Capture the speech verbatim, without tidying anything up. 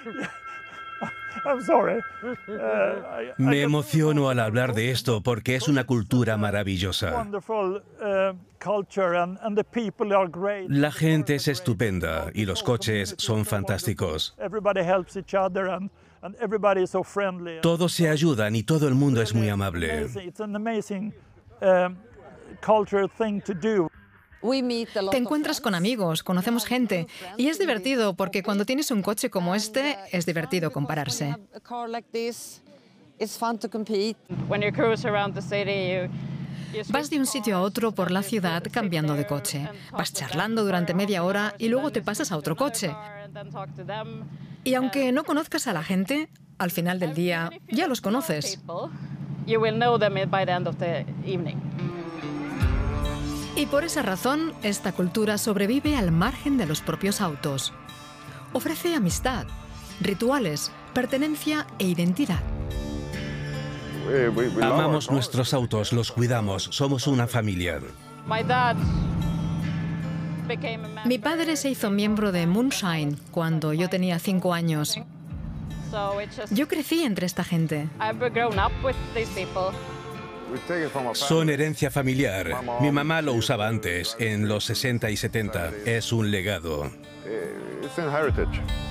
I'm sorry. Uh, I, Me I emociono al hablar de esto porque es una cultura maravillosa. wonderful uh, culture and, and the people are great. La gente es estupenda y los coches son fantásticos. Everybody helps each other and, and everybody is so friendly. Todos se ayudan y todo el mundo es muy amable. Amazing. It's an amazing um, cultural thing to do. Te encuentras con amigos, conocemos gente y es divertido porque cuando tienes un coche como este es divertido compararse. Vas de un sitio a otro por la ciudad cambiando de coche. Vas charlando durante media hora y luego te pasas a otro coche. Y aunque no conozcas a la gente, al final del día ya los conoces. Y por esa razón, esta cultura sobrevive al margen de los propios autos. Ofrece amistad, rituales, pertenencia e identidad. Amamos nuestros autos, los cuidamos, somos una familia. Mi padre se hizo miembro de Moonshine cuando yo tenía cinco años. Yo crecí entre esta gente. Son herencia familiar. Mi mamá lo usaba antes, en los sesenta y setenta. Es un legado. It's in heritage.